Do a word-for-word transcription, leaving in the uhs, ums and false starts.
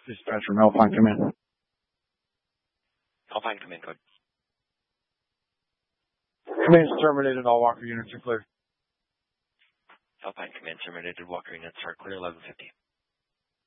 Dispatch from Alpine, come in. Alpine, come in, code. Command's terminated, all Walker units are clear. Alpine, command terminated, Walker units are clear, eleven fifty.